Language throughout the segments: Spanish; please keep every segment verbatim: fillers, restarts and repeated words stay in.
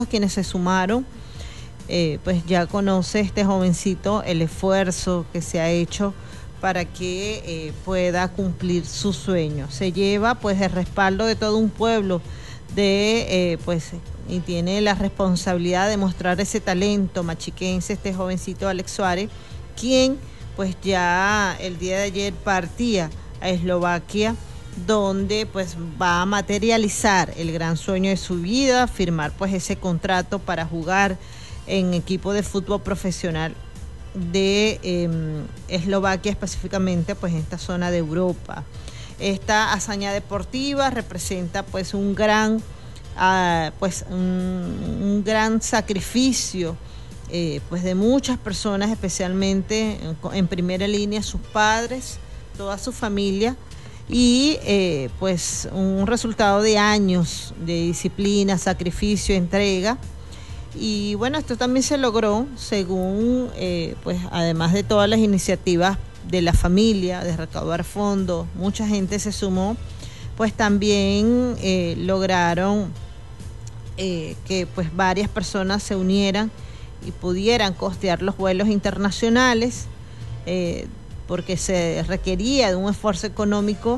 quienes se sumaron. Eh, pues ya conoce este jovencito el esfuerzo que se ha hecho para que eh, pueda cumplir su sueño. Se lleva pues el respaldo de todo un pueblo de eh, pues y tiene la responsabilidad de mostrar ese talento machiquense, este jovencito Alex Suárez, quien pues ya el día de ayer partía a Eslovaquia, donde pues va a materializar el gran sueño de su vida, firmar pues ese contrato para jugar en equipo de fútbol profesional de eh, Eslovaquia, específicamente pues en esta zona de Europa. Esta hazaña deportiva representa pues un gran uh, pues un, un gran sacrificio eh, pues de muchas personas, especialmente en, en primera línea sus padres, toda su familia, y eh, pues un resultado de años de disciplina, sacrificio, entrega. Y bueno, esto también se logró según, eh, pues además de todas las iniciativas de la familia, de recaudar fondos, mucha gente se sumó, pues también eh, lograron eh, que pues varias personas se unieran y pudieran costear los vuelos internacionales, eh, porque se requería de un esfuerzo económico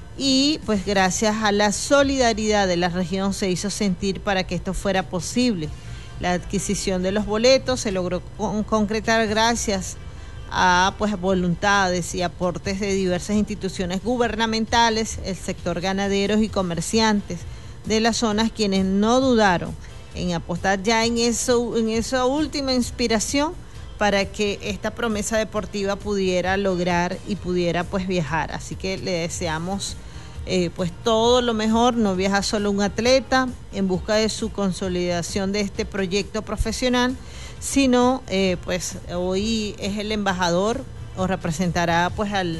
y pues gracias a la solidaridad de la región se hizo sentir para que esto fuera posible. La adquisición de los boletos se logró con, concretar gracias a pues voluntades y aportes de diversas instituciones gubernamentales, el sector ganaderos y comerciantes de las zonas, quienes no dudaron en apostar ya en eso, en esa última inspiración para que esta promesa deportiva pudiera lograr y pudiera pues viajar. Así que le deseamos Eh, pues todo lo mejor. No viaja solo un atleta en busca de su consolidación de este proyecto profesional, sino eh, pues hoy es el embajador o representará pues al,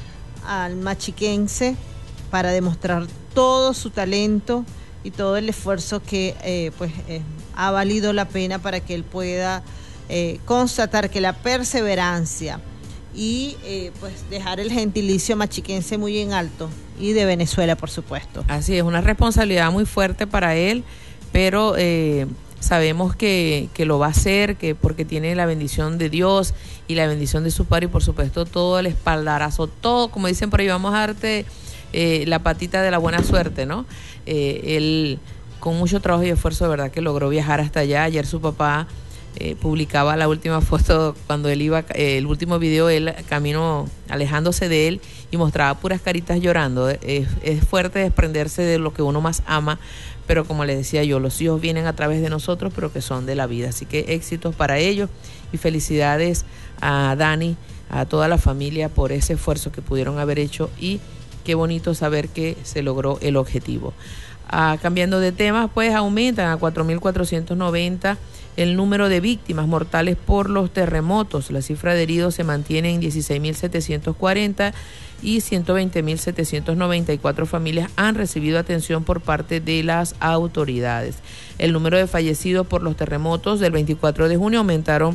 al machiquense para demostrar todo su talento y todo el esfuerzo que eh, pues eh, ha valido la pena para que él pueda eh, constatar que la perseverancia y eh, pues dejar el gentilicio machiquense muy en alto, y de Venezuela, por supuesto. Así es, una responsabilidad muy fuerte para él, pero eh, sabemos que, que lo va a hacer, que porque tiene la bendición de Dios y la bendición de su padre, y por supuesto todo el espaldarazo, todo, como dicen por ahí, vamos a darte eh, la patita de la buena suerte, ¿no? Eh, él con mucho trabajo y esfuerzo de verdad que logró viajar hasta allá. Ayer su papá Eh, publicaba la última foto cuando él iba, eh, el último video, él camino alejándose de él y mostraba puras caritas llorando. Es, es fuerte desprenderse de lo que uno más ama, pero como les decía yo, los hijos vienen a través de nosotros, pero que son de la vida. Así que éxitos para ellos y felicidades a Dani, a toda la familia por ese esfuerzo que pudieron haber hecho, y qué bonito saber que se logró el objetivo. Ah, cambiando de temas, pues aumentan a cuatro mil cuatrocientos noventa el número de víctimas mortales por los terremotos. La cifra de heridos se mantiene en dieciséis mil setecientos cuarenta y ciento veinte mil setecientos noventa y cuatro familias han recibido atención por parte de las autoridades. El número de fallecidos por los terremotos del veinticuatro de junio aumentaron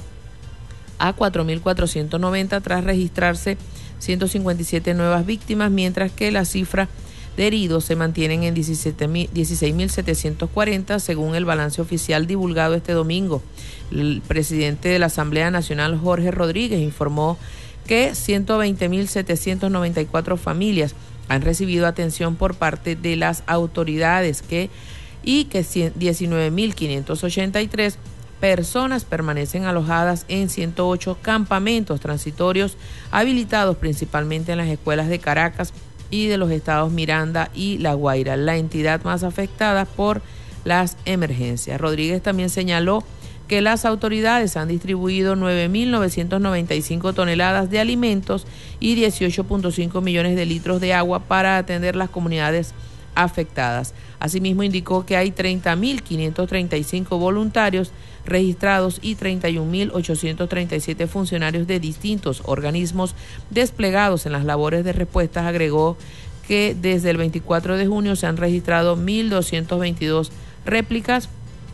a cuatro mil cuatrocientos noventa tras registrarse ciento cincuenta y siete nuevas víctimas, mientras que la cifra de heridos se mantienen en dieciséis mil setecientos cuarenta, según el balance oficial divulgado este domingo. El presidente de la Asamblea Nacional, Jorge Rodríguez, informó que ciento veinte mil setecientos noventa y cuatro familias han recibido atención por parte de las autoridades que, y que diecinueve mil quinientos ochenta y tres personas permanecen alojadas en ciento ocho campamentos transitorios habilitados principalmente en las escuelas de Caracas y de los estados Miranda y La Guaira, la entidad más afectada por las emergencias. Rodríguez también señaló que las autoridades han distribuido nueve mil novecientos noventa y cinco toneladas de alimentos y dieciocho punto cinco millones de litros de agua para atender las comunidades afectadas. Asimismo, indicó que hay treinta mil quinientos treinta y cinco voluntarios registrados y treinta y un mil ochocientos treinta y siete funcionarios de distintos organismos desplegados en las labores de respuesta. Agregó que desde el veinticuatro de junio se han registrado mil doscientas veintidós réplicas.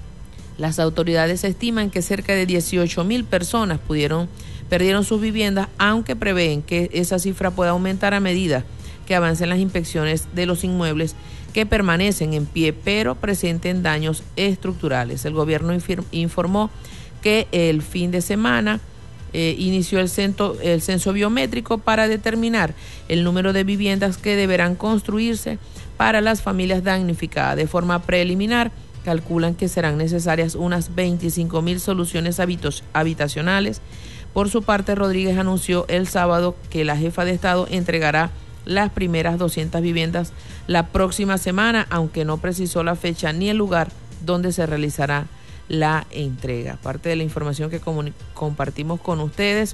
Las autoridades estiman que cerca de dieciocho mil personas pudieron, perdieron sus viviendas, aunque prevén que esa cifra pueda aumentar a medida que avancen las inspecciones de los inmuebles que permanecen en pie pero presenten daños estructurales. El gobierno informó que el fin de semana eh, inició el censo, el censo biométrico para determinar el número de viviendas que deberán construirse para las familias damnificadas. De forma preliminar, calculan que serán necesarias unas veinticinco mil soluciones habitos, habitacionales. Por su parte, Rodríguez anunció el sábado que la jefa de Estado entregará las primeras doscientas viviendas la próxima semana, aunque no precisó la fecha ni el lugar donde se realizará la entrega. Parte de la información que compartimos con ustedes,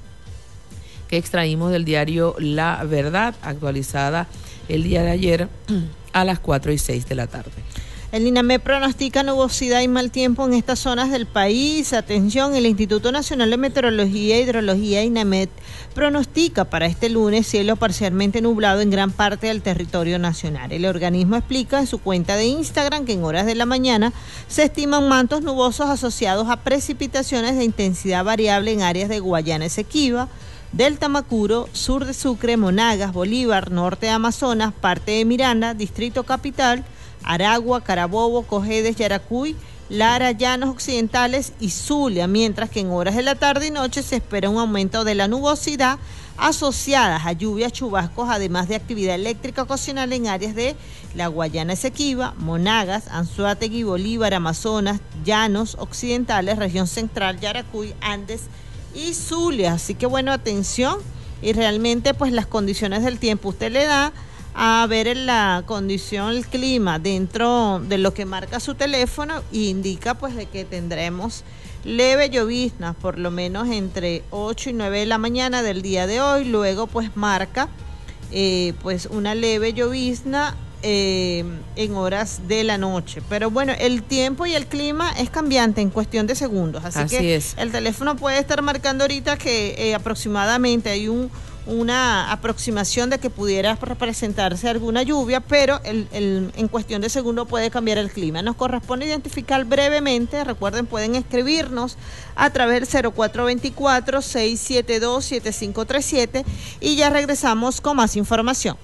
que extraímos del diario La Verdad, actualizada el día de ayer a las cuatro y seis de la tarde. El INAMED pronostica nubosidad y mal tiempo en estas zonas del país. Atención, el Instituto Nacional de Meteorología e Hidrología, INAMED, pronostica para este lunes cielo parcialmente nublado en gran parte del territorio nacional. El organismo explica en su cuenta de Instagram que en horas de la mañana se estiman mantos nubosos asociados a precipitaciones de intensidad variable en áreas de Guayana Esequiba, Delta Macuro, sur de Sucre, Monagas, Bolívar, norte de Amazonas, parte de Miranda, Distrito Capital, Aragua, Carabobo, Cojedes, Yaracuy, Lara, Llanos Occidentales y Zulia, mientras que en horas de la tarde y noche se espera un aumento de la nubosidad asociadas a lluvias, chubascos, además de actividad eléctrica ocasional en áreas de la Guayana Esequiba, Monagas, Anzoátegui, Bolívar, Amazonas, Llanos Occidentales, región central, Yaracuy, Andes y Zulia. Así que bueno, atención, y realmente pues las condiciones del tiempo usted le da a ver en la condición, el clima dentro de lo que marca su teléfono y indica pues de que tendremos leve lloviznas por lo menos entre ocho y nueve de la mañana del día de hoy. Luego pues marca eh, pues una leve llovizna eh, en horas de la noche. Pero bueno, el tiempo y el clima es cambiante en cuestión de segundos, así, así que es. El teléfono puede estar marcando ahorita que eh, aproximadamente hay un una aproximación de que pudiera presentarse alguna lluvia, pero el, el, en cuestión de segundos puede cambiar el clima. Nos corresponde identificar brevemente, recuerden, pueden escribirnos a través del cero cuatro dos cuatro, seis siete dos, siete cinco tres siete y ya regresamos con más información.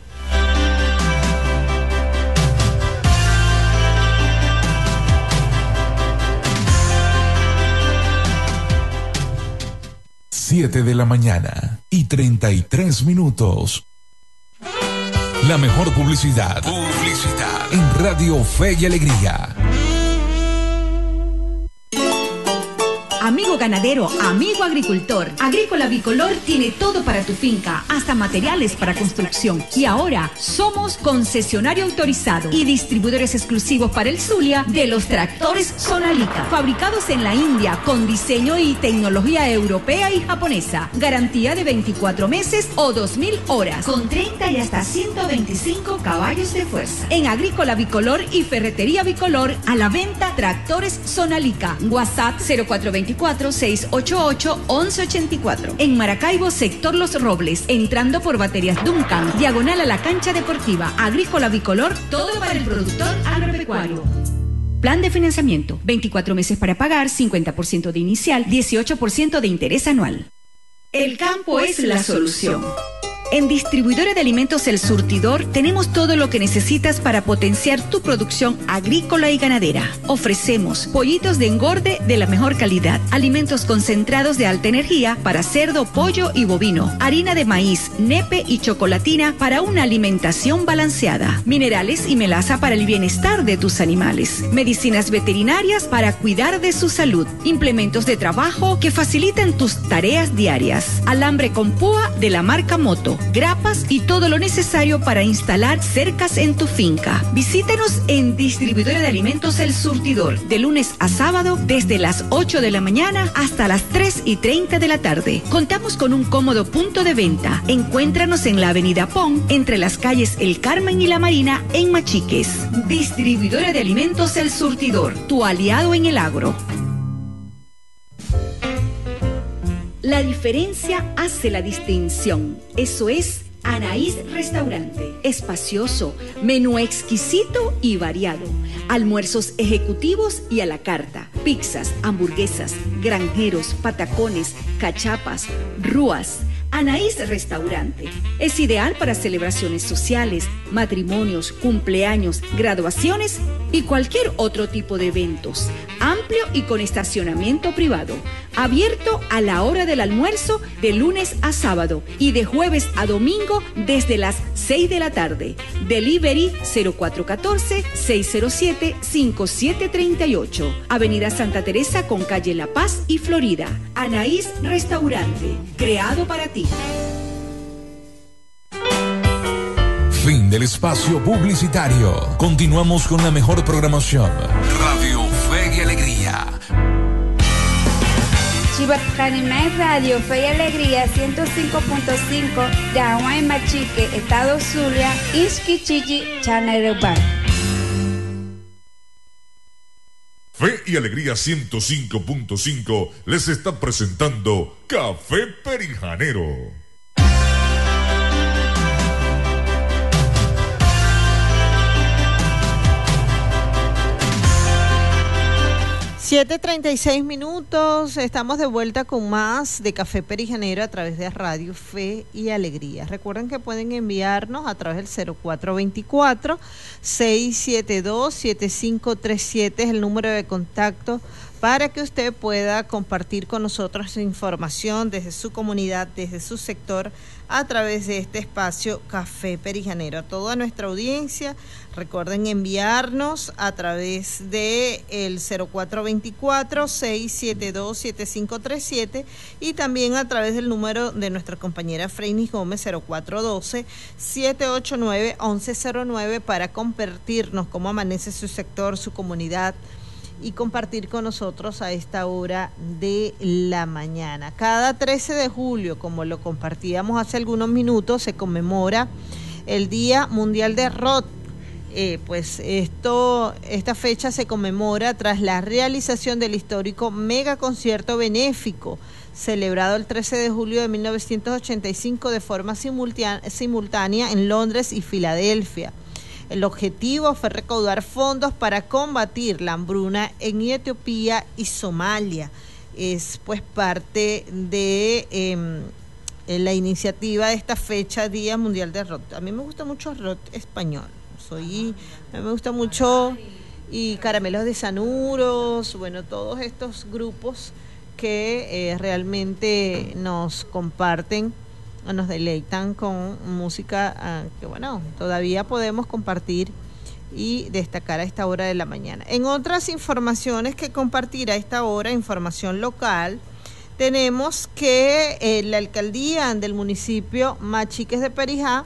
siete de la mañana y treinta y tres minutos. La mejor publicidad. Publicidad. En Radio Fe y Alegría. Amigo ganadero, amigo agricultor, Agrícola Bicolor tiene todo para tu finca, hasta materiales para construcción. Y ahora somos concesionario autorizado y distribuidores exclusivos para el Zulia de los tractores Sonalica, fabricados en la India con diseño y tecnología europea y japonesa. Garantía de veinticuatro meses o dos mil horas, con treinta y hasta ciento veinticinco caballos de fuerza. En Agrícola Bicolor y Ferretería Bicolor, a la venta tractores Sonalica. WhatsApp cero cuatro dos cuatro, seis ocho ocho, once ochenta y cuatro. En Maracaibo, sector Los Robles, entrando por Baterías Duncan, diagonal a la cancha deportiva. Agrícola Bicolor, todo para el productor agropecuario. Plan de financiamiento, veinticuatro meses para pagar, cincuenta por ciento de inicial, dieciocho por ciento de interés anual. El campo es la solución. En Distribuidora de Alimentos El Surtidor tenemos todo lo que necesitas para potenciar tu producción agrícola y ganadera. Ofrecemos pollitos de engorde de la mejor calidad, alimentos concentrados de alta energía para cerdo, pollo y bovino, harina de maíz, nepe y chocolatina para una alimentación balanceada, minerales y melaza para el bienestar de tus animales, medicinas veterinarias para cuidar de su salud, implementos de trabajo que facilitan tus tareas diarias, alambre con púa de la marca Moto, grapas y todo lo necesario para instalar cercas en tu finca. Visítanos en Distribuidora de Alimentos El Surtidor, de lunes a sábado desde las ocho de la mañana hasta las tres y treinta de la tarde. Contamos con un cómodo punto de venta. Encuéntranos en la avenida Pon, entre las calles El Carmen y La Marina, en Machiques. Distribuidora de Alimentos El Surtidor, tu aliado en el agro. La diferencia hace la distinción. Eso es Anaís Restaurante. Espacioso, menú exquisito y variado. Almuerzos ejecutivos y a la carta. Pizzas, hamburguesas, granjeros, patacones, cachapas, rúas, Anaís Restaurante es ideal para celebraciones sociales, matrimonios, cumpleaños, graduaciones y cualquier otro tipo de eventos. Amplio y con estacionamiento privado. Abierto a la hora del almuerzo de lunes a sábado y de jueves a domingo desde las seis de la tarde. Delivery cero cuatro uno cuatro, seis cero siete, cinco siete tres ocho. Avenida Santa Teresa con calle La Paz y Florida. Anaís Restaurante, creado para ti. Fin del espacio publicitario. Continuamos con la mejor programación. Radio Fe y Alegría. Chivatanimé Radio Fe y Alegría ciento cinco punto cinco de Hawaii Machique, Estado Zulia, Ishkichichi, Chanarepa. Fe y Alegría ciento cinco punto cinco les está presentando Café Perijanero. siete treinta y seis minutos, estamos de vuelta con más de Café Perijanero a través de Radio Fe y Alegría. Recuerden que pueden enviarnos a través del cero cuatro dos cuatro, seis siete dos, siete cinco tres siete, es el número de contacto para que usted pueda compartir con nosotros su información desde su comunidad, desde su sector, a través de este espacio Café Perijanero. A toda nuestra audiencia, recuerden enviarnos a través de el cero cuatro dos cuatro, seis siete dos, siete cinco tres siete y también a través del número de nuestra compañera Freinis Gómez, cero cuatro uno dos, siete ocho nueve, once cero nueve, para compartirnos cómo amanece su sector, su comunidad, y compartir con nosotros a esta hora de la mañana. Cada trece de julio, como lo compartíamos hace algunos minutos, se conmemora el Día Mundial de Rock. Eh, pues esto, esta fecha se conmemora tras la realización del histórico mega concierto benéfico celebrado el trece de julio de mil novecientos ochenta y cinco de forma simultánea, simultánea en Londres y Filadelfia. El objetivo fue recaudar fondos para combatir la hambruna en Etiopía y Somalia. Es pues parte de eh, la iniciativa de esta fecha, Día Mundial de Rock. A mí me gusta mucho el rock español. Soy, a mí me gusta mucho, y Caramelos de Sanuros, bueno, todos estos grupos que eh, realmente nos comparten, nos deleitan con música uh, que, bueno, todavía podemos compartir y destacar a esta hora de la mañana. En otras informaciones que compartir a esta hora, información local, tenemos que eh, la alcaldía del municipio Machiques de Perijá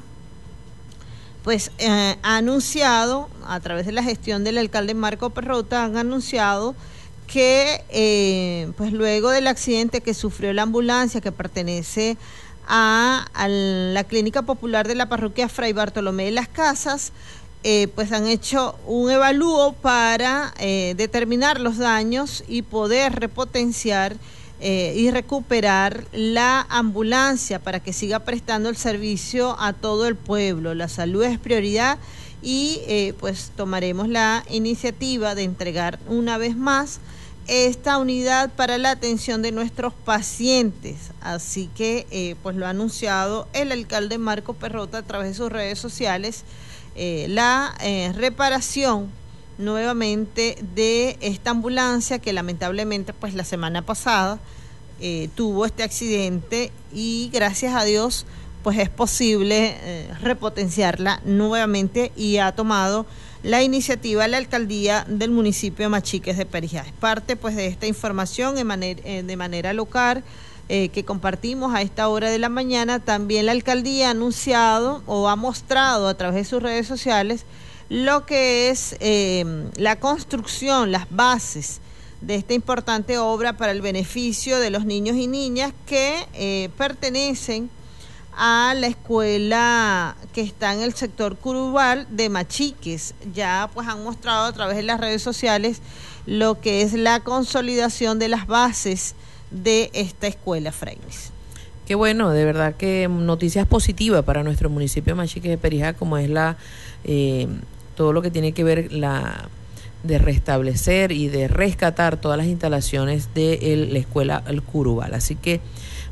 pues eh, ha anunciado, a través de la gestión del alcalde Marco Perrota, han anunciado que eh, pues luego del accidente que sufrió la ambulancia que pertenece a, a la Clínica Popular de la Parroquia Fray Bartolomé de las Casas, eh, pues han hecho un evalúo para eh, determinar los daños y poder repotenciar Eh, y recuperar la ambulancia para que siga prestando el servicio a todo el pueblo. La salud es prioridad y eh, pues tomaremos la iniciativa de entregar una vez más esta unidad para la atención de nuestros pacientes. Así que eh, pues lo ha anunciado el alcalde Marco Perrota a través de sus redes sociales, eh, la eh, reparación nuevamente de esta ambulancia que lamentablemente pues la semana pasada eh, tuvo este accidente, y gracias a Dios pues es posible eh, repotenciarla nuevamente, y ha tomado la iniciativa la alcaldía del municipio de Machiques de Perijá. Es parte pues de esta información en manera, eh, de manera local eh, que compartimos a esta hora de la mañana. También la alcaldía ha anunciado o ha mostrado a través de sus redes sociales lo que es eh, la construcción, las bases de esta importante obra para el beneficio de los niños y niñas que eh, pertenecen a la escuela que está en el sector Curubal de Machiques. Ya pues han mostrado a través de las redes sociales lo que es la consolidación de las bases de esta escuela, Freinis. Qué bueno, de verdad que noticias positivas para nuestro municipio de Machiques de Perijá, como es la eh, todo lo que tiene que ver la de restablecer y de rescatar todas las instalaciones de el, la escuela El Curubal. Así que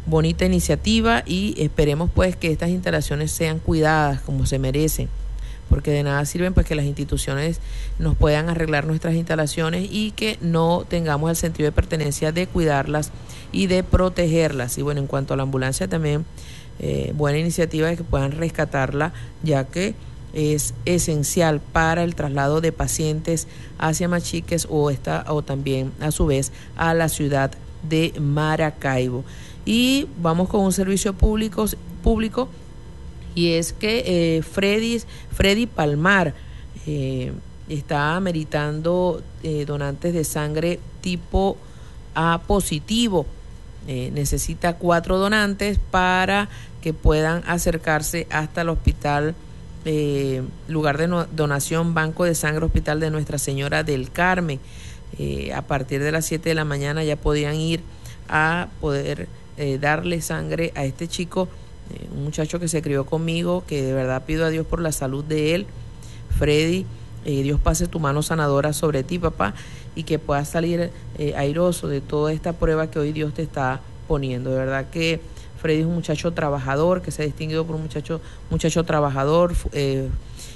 bonita iniciativa y esperemos pues que estas instalaciones sean cuidadas como se merecen, porque de nada sirven pues que las instituciones nos puedan arreglar nuestras instalaciones y que no tengamos el sentido de pertenencia de cuidarlas y de protegerlas. Y bueno, en cuanto a la ambulancia también, eh, buena iniciativa de que puedan rescatarla, ya que es esencial para el traslado de pacientes hacia Machiques o, esta, o también a su vez a la ciudad de Maracaibo. Y vamos con un servicio público, público y es que eh, Freddy, Freddy Palmar eh, está ameritando eh, donantes de sangre tipo A positivo. Eh, necesita cuatro donantes para que puedan acercarse hasta el hospital, eh, lugar de no, donación, Banco de Sangre Hospital de Nuestra Señora del Carmen. Eh, a partir de las siete de la mañana ya podían ir a poder eh, darle sangre a este chico, eh, un muchacho que se crió conmigo, que de verdad pido a Dios por la salud de él. Freddy, eh, Dios pase tu mano sanadora sobre ti, papá, y que puedas salir eh, airoso de toda esta prueba que hoy Dios te está poniendo. De verdad que Freddy es un muchacho trabajador, que se ha distinguido por un muchacho, muchacho trabajador eh,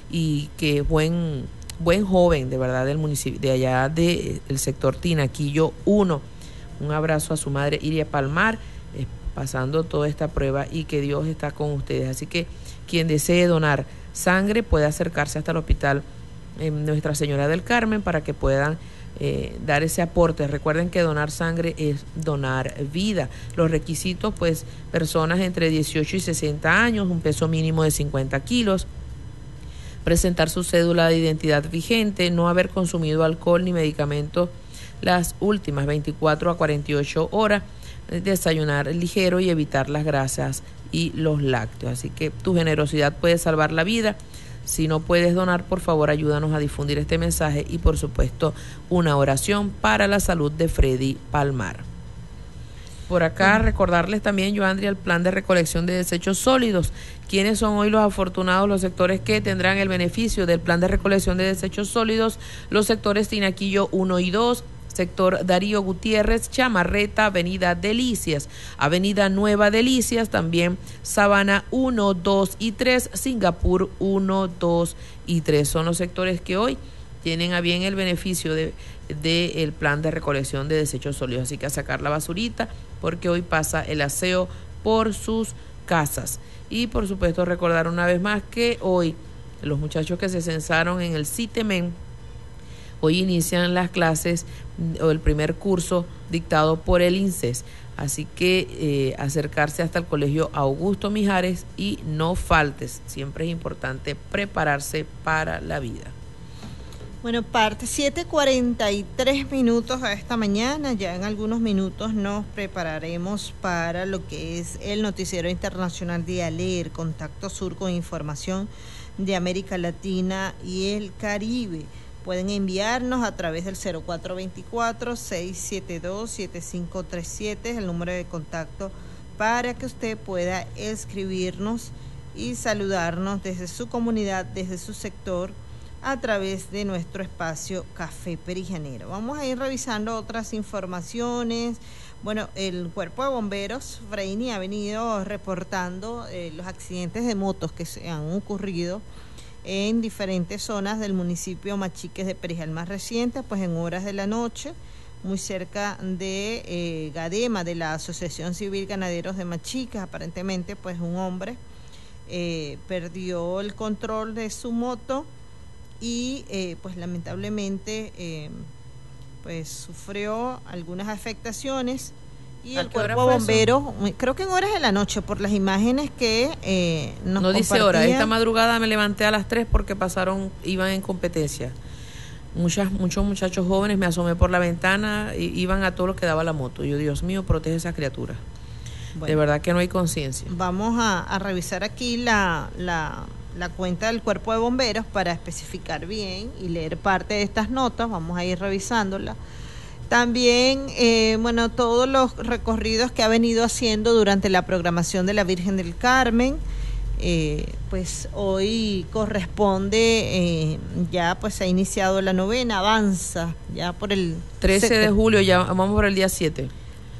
y que buen buen joven, de verdad, del municipio, de allá del de, sector Tinaquillo uno. Un abrazo a su madre Iria Palmar, eh, pasando toda esta prueba y que Dios está con ustedes. Así que quien desee donar sangre puede acercarse hasta el hospital eh, Nuestra Señora del Carmen para que puedan eh, dar ese aporte. Recuerden que donar sangre es donar vida. Los requisitos, pues, personas entre dieciocho y sesenta años, un peso mínimo de cincuenta kilos, presentar su cédula de identidad vigente, no haber consumido alcohol ni medicamentos las últimas veinticuatro a cuarenta y ocho horas, desayunar ligero y evitar las grasas y los lácteos. Así que tu generosidad puede salvar la vida. Si no puedes donar, por favor, ayúdanos a difundir este mensaje y, por supuesto, una oración para la salud de Freddy Palmar. Por acá, recordarles también, Joandri, el plan de recolección de desechos sólidos. ¿Quiénes son hoy los afortunados, los sectores que tendrán el beneficio del plan de recolección de desechos sólidos? Los sectores Tinaquillo uno y dos, sector Darío Gutiérrez, Chamarreta, Avenida Delicias, Avenida Nueva Delicias, también Sabana uno, dos y tres, Singapur uno, dos y tres. Son los sectores que hoy tienen a bien el beneficio de del plan de recolección de desechos sólidos. Así que a sacar la basurita, porque hoy pasa el aseo por sus casas. Y por supuesto recordar una vez más que hoy los muchachos que se censaron en el CITEMEN, hoy inician las clases o el primer curso dictado por el INSES. Así que eh, acercarse hasta el colegio Augusto Mijares y no faltes. Siempre es importante prepararse para la vida. Bueno, parte siete cuarenta y tres minutos a esta mañana. Ya en algunos minutos nos prepararemos para lo que es el noticiero internacional de ALER, Contacto Sur, con información de América Latina y el Caribe. Pueden enviarnos a través del cero cuatro dos cuatro, seis siete dos, siete cinco tres siete, es el número de contacto para que usted pueda escribirnos y saludarnos desde su comunidad, desde su sector, a través de nuestro espacio Café Perijanero. Vamos a ir revisando otras informaciones. Bueno, el Cuerpo de Bomberos, Freini, ha venido reportando eh, los accidentes de motos que se han ocurrido en diferentes zonas del municipio Machiques de Perijal. Más reciente, pues en horas de la noche, muy cerca de eh, Gadema, de la Asociación Civil Ganaderos de Machiques. Aparentemente, pues un hombre eh, perdió el control de su moto y eh, pues lamentablemente eh, pues sufrió algunas afectaciones. Y el Cuerpo de Bomberos, creo que en horas de la noche, por las imágenes que eh, nos No dice hora. Esta madrugada me levanté a las tres porque pasaron, iban en competencia. Muchas, muchos muchachos jóvenes, me asomé por la ventana, y iban a todo lo que daba la moto. Yo, Dios mío, protege a esas criaturas. Bueno, de verdad que no hay conciencia. Vamos a, a revisar aquí la, la, la cuenta del Cuerpo de Bomberos para especificar bien y leer parte de estas notas. Vamos a ir revisándola. También, eh, bueno, todos los recorridos que ha venido haciendo durante la programación de la Virgen del Carmen, eh, pues hoy corresponde, eh, ya pues se ha iniciado la novena, avanza ya por el... trece de julio, ya vamos por el día siete.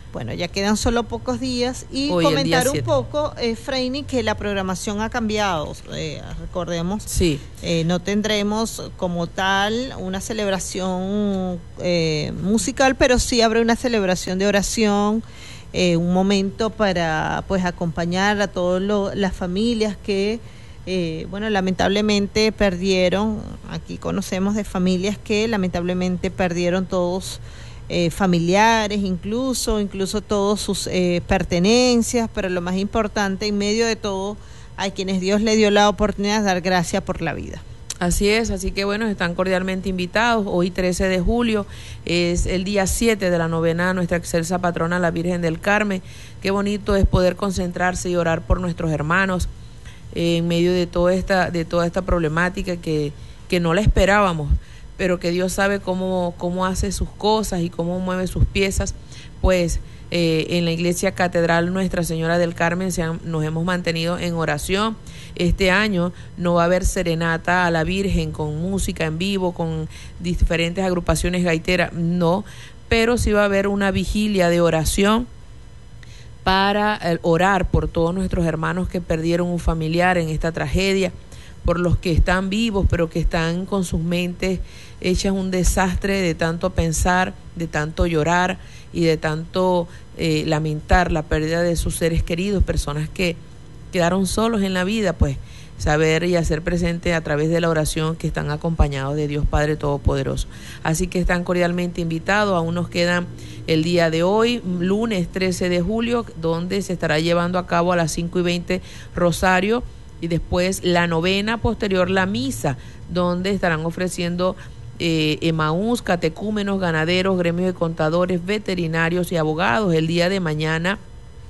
Bueno, ya quedan solo pocos días y Hoy, comentar un siete. poco, eh, Freini, que la programación ha cambiado. Eh, recordemos, Sí. eh, no tendremos como tal una celebración eh, musical, pero sí habrá una celebración de oración, eh, un momento para pues acompañar a todas las familias que, eh, bueno, lamentablemente perdieron. Aquí conocemos de familias que lamentablemente perdieron todos. Eh, familiares, incluso, incluso todos sus eh, pertenencias, pero lo más importante, en medio de todo, a quienes Dios le dio la oportunidad de dar gracias por la vida. Así es, así que bueno, están cordialmente invitados. Hoy trece de julio es el día siete de la novena a nuestra excelsa patrona, la Virgen del Carmen. Qué bonito es poder concentrarse y orar por nuestros hermanos eh, en medio de toda esta, de toda esta problemática que, que no la esperábamos, pero que Dios sabe cómo, cómo hace sus cosas y cómo mueve sus piezas. Pues eh, en la iglesia catedral Nuestra Señora del Carmen se han, nos hemos mantenido en oración. Este año no va a haber serenata a la Virgen con música en vivo, con diferentes agrupaciones gaiteras, no, pero sí va a haber una vigilia de oración para eh, orar por todos nuestros hermanos que perdieron un familiar en esta tragedia, por los que están vivos, pero que están con sus mentes hechas un desastre de tanto pensar, de tanto llorar y de tanto eh, lamentar la pérdida de sus seres queridos, personas que quedaron solos en la vida. Pues saber y hacer presente a través de la oración que están acompañados de Dios Padre Todopoderoso. Así que están cordialmente invitados. Aún nos quedan el día de hoy, lunes trece de julio, donde se estará llevando a cabo a las cinco y veinte Rosario, y después la novena, posterior la misa, donde estarán ofreciendo eh, Emaús, catecúmenos, ganaderos, gremios de contadores, veterinarios y abogados. El día de mañana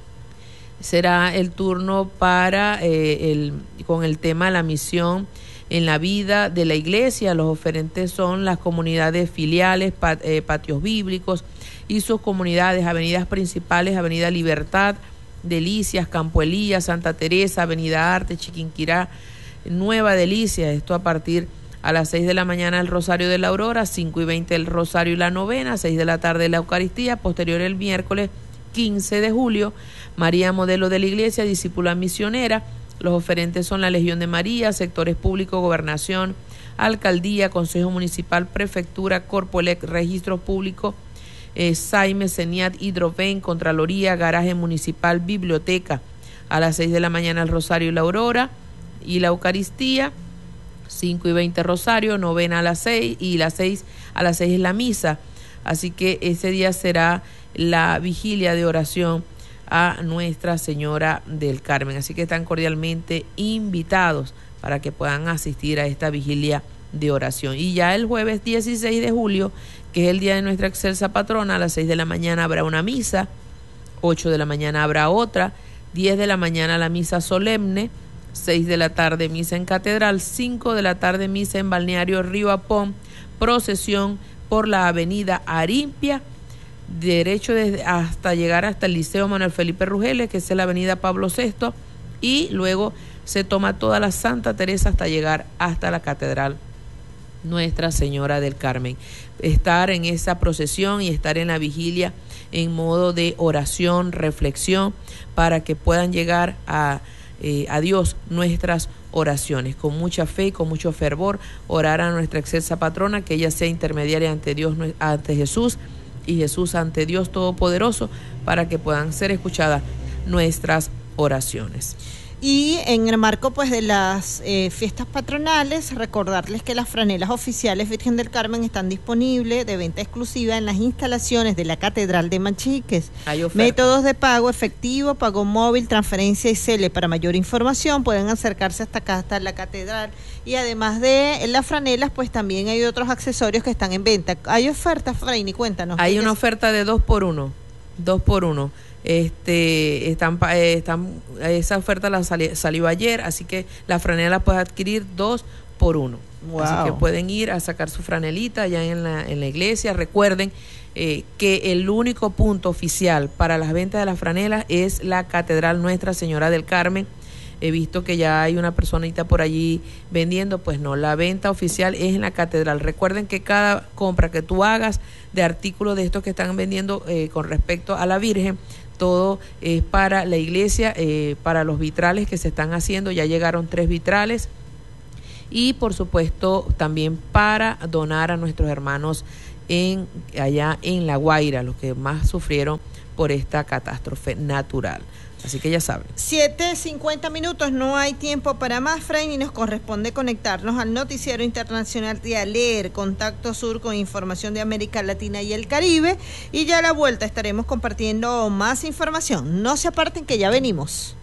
será el turno para eh, el con el tema de la misión en la vida de la iglesia. Los oferentes son las comunidades filiales, pat, eh, patios bíblicos y sus comunidades, avenidas principales, Avenida Libertad, Delicias, Campo Elías, Santa Teresa, Avenida Arte, Chiquinquirá, Nueva Delicia. Esto a partir a las seis de la mañana el Rosario de la Aurora, cinco y veinte el Rosario y la Novena, seis de la tarde la Eucaristía. Posterior el miércoles quince de julio, María Modelo de la Iglesia, discípula misionera. Los oferentes son la Legión de María, sectores públicos, gobernación, alcaldía, consejo municipal, prefectura, Corpolec, registro público, eh, Saime, Seniat, Hidroven, Contraloría, garaje municipal, biblioteca. A las seis de la mañana el Rosario y la Aurora y la Eucaristía, cinco y veinte Rosario, novena a las seis y las seis a las seis es la misa. Así que ese día será la vigilia de oración a Nuestra Señora del Carmen. Así que están cordialmente invitados para que puedan asistir a esta vigilia de oración. Y ya el jueves dieciséis de julio, que es el día de nuestra excelsa patrona, a las seis de la mañana habrá una misa, ocho de la mañana habrá otra, diez de la mañana la misa solemne, seis de la tarde misa en catedral, cinco de la tarde misa en balneario Río Apón, procesión por la avenida Arimpia, derecho desde hasta llegar hasta el Liceo Manuel Felipe Rugeles, que es la avenida Pablo sexto, y luego se toma toda la Santa Teresa hasta llegar hasta la catedral Nuestra Señora del Carmen. Estar en esa procesión y estar en la vigilia en modo de oración, reflexión, para que puedan llegar a, eh, a Dios nuestras oraciones, con mucha fe y con mucho fervor, orar a nuestra excelsa patrona, que ella sea intermediaria ante Dios, ante Jesús, y Jesús ante Dios Todopoderoso, para que puedan ser escuchadas nuestras oraciones. Y en el marco pues de las eh, fiestas patronales, recordarles que las franelas oficiales Virgen del Carmen están disponibles de venta exclusiva en las instalaciones de la Catedral de Manchiques. Hay oferta. Métodos de pago: efectivo, pago móvil, transferencia y cele. Para mayor información pueden acercarse hasta acá, hasta la Catedral. Y además de las franelas, pues también hay otros accesorios que están en venta. Hay ofertas, Freini, cuéntanos. Hay una oferta de dos por uno, dos por uno. Este, están, eh, están, esa oferta la sali, salió ayer, así que la franela la puedes adquirir dos por uno. Wow. Así que pueden ir a sacar su franelita allá en la, en la iglesia. Recuerden eh, que el único punto oficial para las ventas de las franelas es la Catedral Nuestra Señora del Carmen, he visto que ya hay una personita por allí vendiendo, pues no, la venta oficial es en la catedral. Recuerden que cada compra que tú hagas de artículos de estos que están vendiendo eh, con respecto a la Virgen, todo es para la iglesia, eh, para los vitrales que se están haciendo, ya llegaron tres vitrales, y por supuesto también para donar a nuestros hermanos en allá en La Guaira, los que más sufrieron por esta catástrofe natural. Así que ya saben. siete cincuenta minutos, no hay tiempo para más, Fray, y nos corresponde conectarnos al noticiero internacional de Aler, Contacto Sur, con información de América Latina y el Caribe, y ya a la vuelta estaremos compartiendo más información. No se aparten, que ya venimos.